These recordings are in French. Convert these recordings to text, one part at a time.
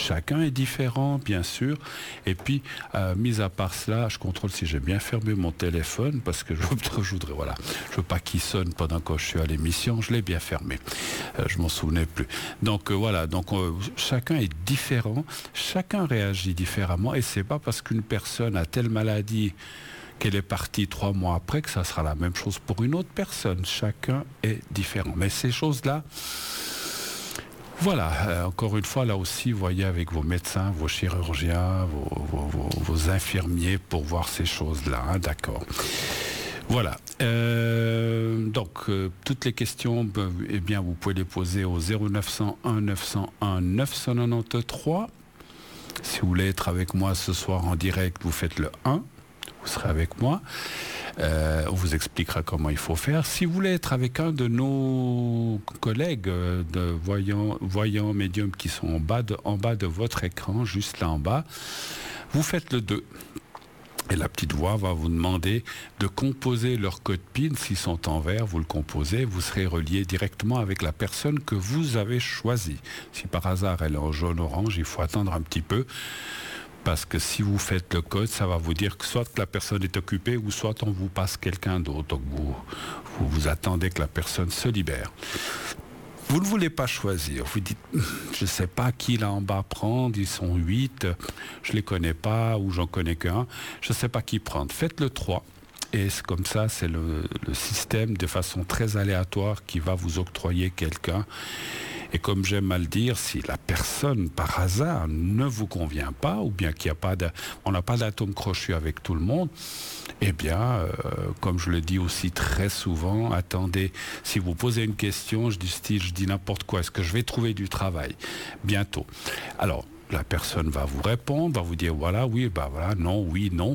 chacun est différent, bien sûr. Et puis, mis à part cela, je contrôle si j'ai bien fermé mon téléphone parce que je voudrais, voilà, je veux pas qu'il sonne pendant que je suis à l'émission. Je l'ai bien fermé. Je m'en souvenais plus. Donc voilà. Donc chacun est différent. Chacun réagit différemment. Et c'est pas parce qu'une personne a telle maladie qu'elle est partie 3 mois après que ça sera la même chose pour une autre personne. Chacun est différent. Mais ces choses-là. Voilà, encore une fois, là aussi, voyez avec vos médecins, vos chirurgiens, vos infirmiers pour voir ces choses-là, hein, d'accord. Voilà, donc toutes les questions, eh bien, vous pouvez les poser au 0901 901 993. Si vous voulez être avec moi ce soir en direct, vous faites le 1. Vous serez avec moi. On vous expliquera comment il faut faire. Si vous voulez être avec un de nos collègues de voyants médiums qui sont en bas de votre écran, juste là en bas, vous faites le 2. Et la petite voix va vous demander de composer leur code PIN. S'ils sont en vert, vous le composez. Vous serez relié directement avec la personne que vous avez choisie. Si par hasard elle est en jaune-orange, il faut attendre un petit peu. Parce que si vous faites le code, ça va vous dire que soit que la personne est occupée ou soit on vous passe quelqu'un d'autre. Donc vous attendez que la personne se libère. Vous ne voulez pas choisir. Vous dites, je ne sais pas qui là en bas prendre, ils sont 8, je ne les connais pas ou j'en connais qu'un. Je ne sais pas qui prendre. Faites le 3. Et c'est comme ça, c'est le système de façon très aléatoire qui va vous octroyer quelqu'un. Et comme j'aime à le dire, si la personne, par hasard, ne vous convient pas, ou bien on n'a pas d'atome crochu avec tout le monde, eh bien, comme je le dis aussi très souvent, attendez, si vous posez une question, je dis n'importe quoi, est-ce que je vais trouver du travail bientôt? Alors, la personne va vous répondre, va vous dire voilà, oui, bah voilà, non, oui, non.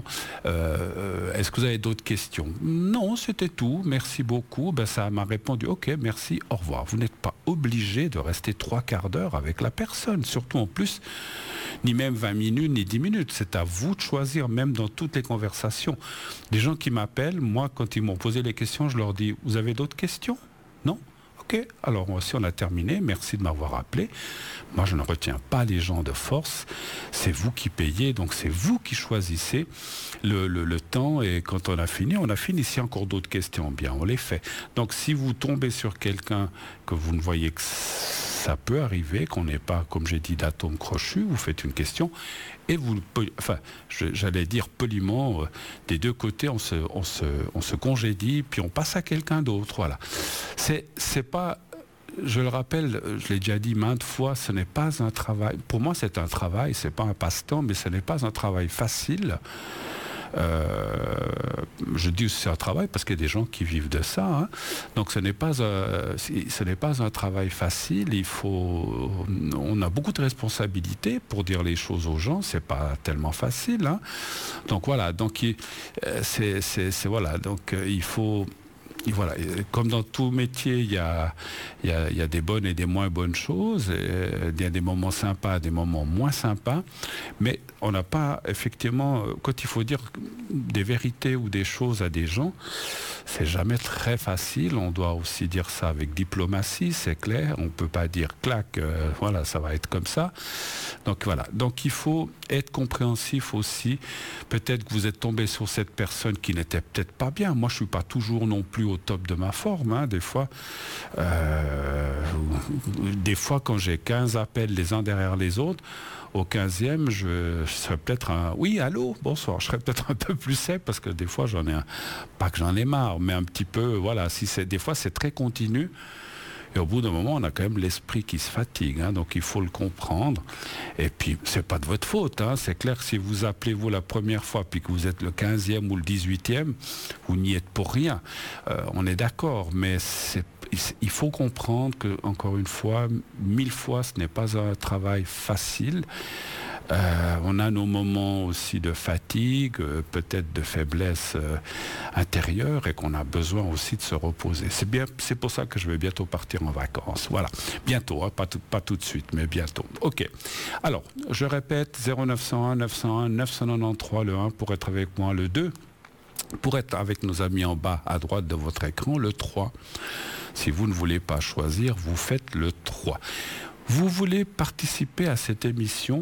Est-ce que vous avez d'autres questions? Non, c'était tout, merci beaucoup. Ben, ça m'a répondu, ok, merci, au revoir. Vous n'êtes pas obligé de rester 3/4 d'heure avec la personne, surtout en plus, ni même 20 minutes, ni 10 minutes. C'est à vous de choisir, même dans toutes les conversations. Les gens qui m'appellent, moi, quand ils m'ont posé les questions, je leur dis, vous avez d'autres questions? Non? Ok, alors si on a terminé, merci de m'avoir appelé. Moi, je ne retiens pas les gens de force. C'est vous qui payez, donc c'est vous qui choisissez le temps. Et quand on a fini, on a fini. S'il y a encore d'autres questions, bien, on les fait. Donc, si vous tombez sur quelqu'un que vous ne voyez que ça peut arriver, qu'on n'ait pas, comme j'ai dit, d'atome crochu, vous faites une question et vous, enfin, j'allais dire poliment, des deux côtés, on se congédie, puis on passe à quelqu'un d'autre. Voilà. C'est pas, je le rappelle, je l'ai déjà dit maintes fois, ce n'est pas un travail. Pour moi, c'est un travail, c'est pas un passe-temps, mais ce n'est pas un travail facile. Je dis que c'est un travail parce qu'il y a des gens qui vivent de ça, hein. Donc ce n'est pas un travail facile. On a beaucoup de responsabilités pour dire les choses aux gens. C'est pas tellement facile, hein. Donc voilà. Donc voilà. Donc il faut. Et voilà, comme dans tout métier, il y a des bonnes et des moins bonnes choses. Il y a des moments sympas, des moments moins sympas. Mais on n'a pas, effectivement, quand il faut dire des vérités ou des choses à des gens, c'est jamais très facile. On doit aussi dire ça avec diplomatie, c'est clair. On ne peut pas dire clac, voilà, ça va être comme ça. Donc voilà. Donc il faut être compréhensif aussi. Peut-être que vous êtes tombé sur cette personne qui n'était peut-être pas bien. Moi, je ne suis pas toujours non plus au top de ma forme, hein. Des fois, quand j'ai 15 appels les uns derrière les autres, au 15e, je serais peut-être oui, allô, bonsoir. Je serais peut-être un peu plus sec parce que des fois, pas que j'en ai marre, mais un petit peu, voilà. Des fois, c'est très continu. Et au bout d'un moment, on a quand même l'esprit qui se fatigue, hein, donc il faut le comprendre. Et puis, c'est pas de votre faute, hein, c'est clair que si vous appelez vous la première fois, puis que vous êtes le 15e ou le 18e, vous n'y êtes pour rien. On est d'accord, mais il faut comprendre que, encore une fois, 1000 fois, ce n'est pas un travail facile. On a nos moments aussi de fatigue, peut-être de faiblesse intérieure, et qu'on a besoin aussi de se reposer. C'est pour ça que je vais bientôt partir en vacances. Voilà, bientôt, hein, pas tout de suite, mais bientôt. Ok. Alors, je répète, 0901 901 993 le 1 pour être avec moi, le 2 pour être avec nos amis en bas à droite de votre écran, le 3. Si vous ne voulez pas choisir, vous faites le 3. Vous voulez participer à cette émission,